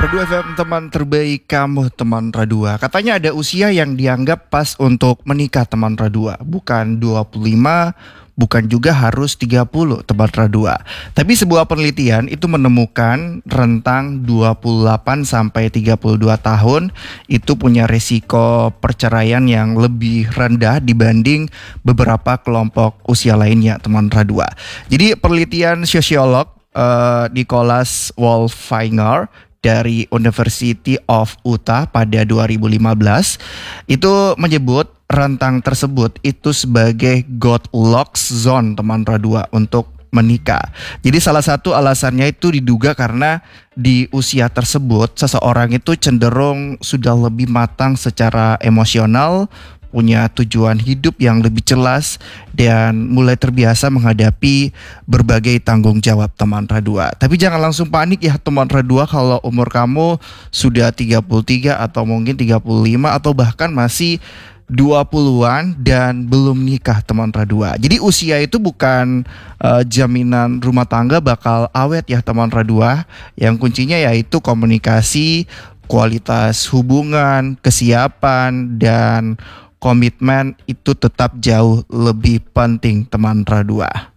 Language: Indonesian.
Radu FM teman terbaik kamu teman Radua. Katanya ada usia yang dianggap pas untuk menikah teman Radua. Bukan 25, bukan juga harus 30 teman Radua. Tapi sebuah penelitian itu menemukan rentang 28 sampai 32 tahun itu punya resiko perceraian yang lebih rendah dibanding beberapa kelompok usia lainnya teman Radua. Jadi penelitian sosiolog Nicholas Wolfinger dari University of Utah pada 2015 itu menyebut rentang tersebut itu sebagai Goldilocks zone teman Radua untuk menikah. Jadi salah satu alasannya itu diduga karena di usia tersebut seseorang itu cenderung sudah lebih matang secara emosional, punya tujuan hidup yang lebih jelas dan mulai terbiasa menghadapi berbagai tanggung jawab teman Radua. Tapi jangan langsung panik ya teman Radua kalau umur kamu sudah 33 atau mungkin 35 atau bahkan masih 20-an dan belum nikah teman Radua. Jadi usia itu bukan jaminan rumah tangga bakal awet ya teman Radua. Yang kuncinya yaitu komunikasi, kualitas hubungan, kesiapan dan komitmen itu tetap jauh lebih penting teman Radua.